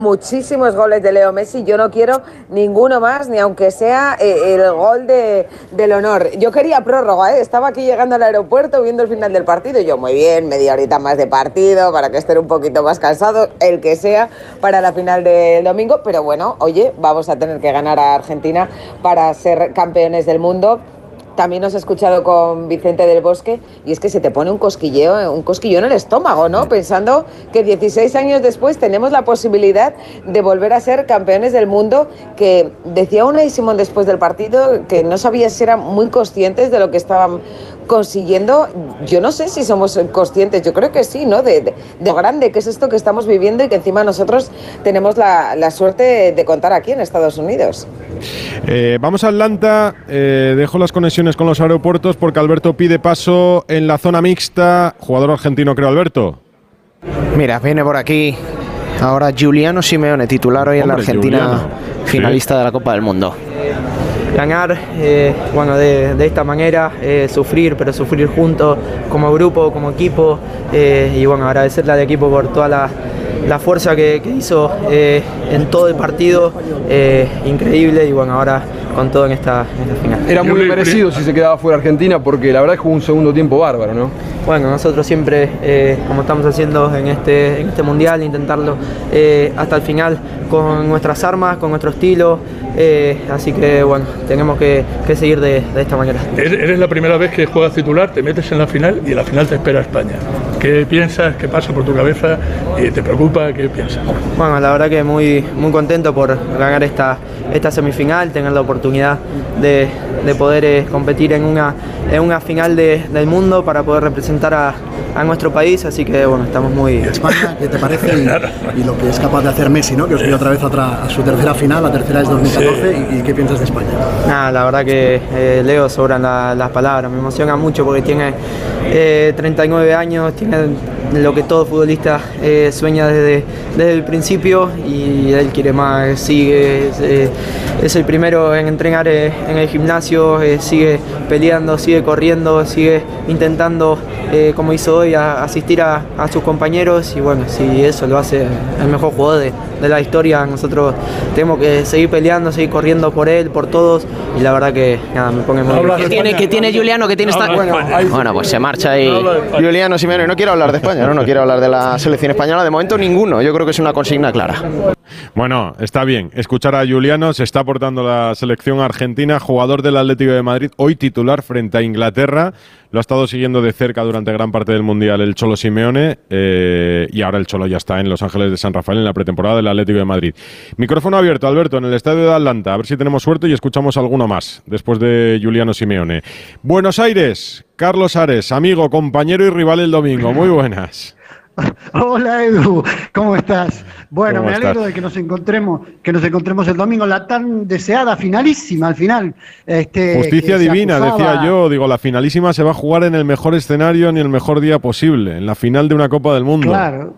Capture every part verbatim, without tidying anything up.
Muchísimos goles de Leo Messi, yo no quiero ninguno más, ni aunque sea eh, el gol de, del honor. Yo quería prórroga, ¿eh? Estaba aquí llegando al aeropuerto viendo el final del partido y yo, muy bien, media horita más de partido para que estén un poquito más cansados, el que sea, para la final del domingo. Pero bueno, oye, vamos a tener que ganar a Argentina para ser campeones del mundo. También os he escuchado con Vicente del Bosque y es que se te pone un cosquilleo, un cosquilleo en el estómago, ¿no? Pensando que dieciséis años después tenemos la posibilidad de volver a ser campeones del mundo, que decía Unai Simón después del partido que no sabía si eran muy conscientes de lo que estaban consiguiendo. Yo no sé si somos conscientes, yo creo que sí, ¿no? De, de, de lo grande que es esto que estamos viviendo y que encima nosotros tenemos la, la suerte de contar aquí en Estados Unidos. Eh, vamos a Atlanta, eh, dejo las conexiones con los aeropuertos porque Alberto pide paso en la zona mixta. Jugador argentino, creo, Alberto. Mira, viene por aquí ahora Giuliano Simeone, titular hoy Hombre, en la Argentina, Giuliano. Finalista sí. de la Copa del Mundo. Ganar, eh, bueno, de, de esta manera, eh, sufrir, pero sufrir juntos, como grupo, como equipo, eh, y bueno, agradecerle al equipo por toda la, la fuerza que, que hizo eh, en todo el partido, eh, increíble, y bueno, ahora con todo en esta, en esta final. Era muy merecido si se quedaba fuera Argentina, porque la verdad es que jugó un segundo tiempo bárbaro, ¿no? Bueno, nosotros siempre, eh, como estamos haciendo en este, en este mundial, intentarlo eh, hasta el final con nuestras armas, con nuestro estilo, eh, así que bueno, tenemos que, que seguir de, de esta manera. Eres la primera vez que juegas titular, te metes en la final y en la final te espera España. ¿Qué piensas? ¿Qué pasa por tu cabeza? ¿Te preocupa? ¿Qué piensas? Bueno, la verdad que muy, muy contento por ganar esta, esta semifinal, tener la oportunidad de, de poder eh, competir en una, en una final de, del mundo para poder representar a, a nuestro país, así que bueno, estamos muy... España, ¿qué te parece? Y, y lo que es capaz de hacer Messi, ¿no? Que os dio otra vez a, otra, a su tercera final, la tercera es dos mil catorce, sí. y, y ¿qué piensas de España? Nada, la verdad que eh, Leo sobran la, las palabras, me emociona mucho porque tiene eh, treinta y nueve años, tiene lo que todo futbolista eh, sueña desde, desde el principio y él quiere más, sigue, es, eh, es el primero en entrenar eh, en el gimnasio, eh, sigue peleando, sigue corriendo, sigue intentando, eh, como hizo hoy, a, asistir a, a sus compañeros y bueno, si eso lo hace el mejor jugador de, de la historia, nosotros tenemos que seguir peleando, seguir corriendo por él, por todos y la verdad que nada, me pone muy bien. ¿Qué tiene, ¿Qué tiene Giuliano? ¿Qué tiene esta... bueno, bueno, pues se marcha ahí Giuliano Simeone. No quiero hablar de España, no, no quiero hablar de la selección española, de momento ninguno, yo creo que es una consigna clara. Bueno, está bien escuchar a Giuliano, se está aportando la selección argentina, jugador del Atlético de Madrid, hoy titular frente a Inglaterra, lo ha estado siguiendo de cerca durante gran parte del Mundial el Cholo Simeone eh, y ahora el Cholo ya está en Los Ángeles de San Rafael en la pretemporada del Atlético de Madrid. Micrófono abierto, Alberto, en el estadio de Atlanta, a ver si tenemos suerte y escuchamos alguno más después de Giuliano Simeone. Buenos Aires, Carlos Ares, amigo, compañero y rival el domingo, muy buenas. Hola Edu, ¿cómo estás? Bueno, ¿Cómo me alegro estás? de que nos encontremos, que nos encontremos el domingo, la tan deseada finalísima al final. Este, Justicia divina, acusaba... decía yo, digo, la finalísima se va a jugar en el mejor escenario ni el mejor día posible, en la final de una Copa del Mundo. Claro.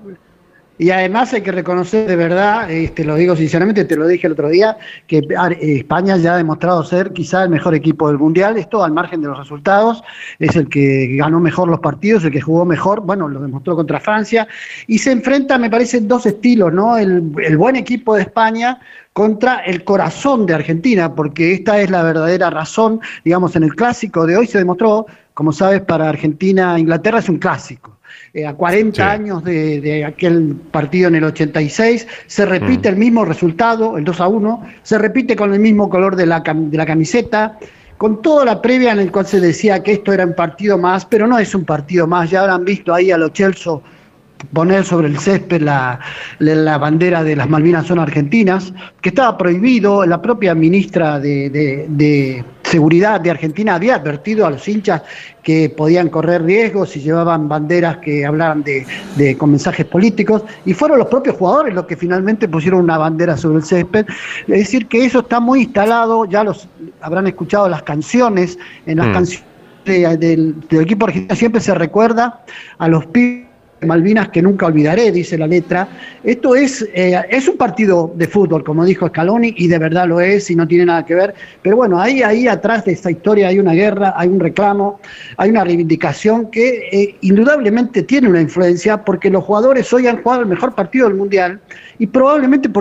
Y además hay que reconocer de verdad, este, lo digo sinceramente, te lo dije el otro día, que España ya ha demostrado ser quizá el mejor equipo del Mundial, esto al margen de los resultados, es el que ganó mejor los partidos, el que jugó mejor, bueno, lo demostró contra Francia, y se enfrenta, me parece, dos estilos, ¿no? El, el buen equipo de España contra el corazón de Argentina, porque esta es la verdadera razón, digamos, en el clásico de hoy se demostró, como sabes, para Argentina, Inglaterra es un clásico. Eh, a cuarenta sí. años de, de aquel partido en el ochenta y seis, se repite mm. el mismo resultado, el dos a uno, se repite con el mismo color de la, de la camiseta, con toda la previa en el cual se decía que esto era un partido más, pero no es un partido más, ya habrán visto ahí a Lo Celso poner sobre el césped la, la, la bandera de las Malvinas son argentinas, que estaba prohibido, la propia ministra de, de, de Seguridad de Argentina había advertido a los hinchas que podían correr riesgos si llevaban banderas que hablaran de, de con mensajes políticos, y fueron los propios jugadores los que finalmente pusieron una bandera sobre el césped. Es decir, que eso está muy instalado, ya los habrán escuchado las canciones, en las mm. canciones de, del, del equipo argentino siempre se recuerda a los pibes Malvinas que nunca olvidaré, dice la letra. Esto es, eh, es un partido de fútbol, como dijo Scaloni, y de verdad lo es, y no tiene nada que ver, pero bueno, ahí, ahí atrás de esta historia hay una guerra, hay un reclamo, hay una reivindicación que eh, indudablemente tiene una influencia, porque los jugadores hoy han jugado el mejor partido del Mundial, y probablemente por